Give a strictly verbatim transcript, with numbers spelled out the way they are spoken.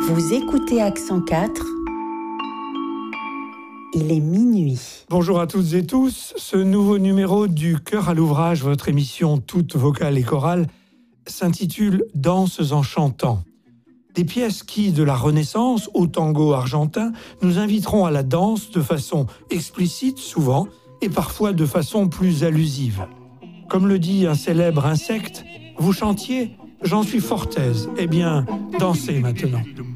Vous écoutez Accent quatre, il est minuit. Bonjour à toutes et tous, ce nouveau numéro du Cœur à l'ouvrage, votre émission toute vocale et chorale, s'intitule « Danses en chantant ». Des pièces qui, de la Renaissance au tango argentin, nous inviteront à la danse de façon explicite souvent et parfois de façon plus allusive. Comme le dit un célèbre insecte, vous chantiez, j'en suis fort aise. Eh bien, dansez maintenant.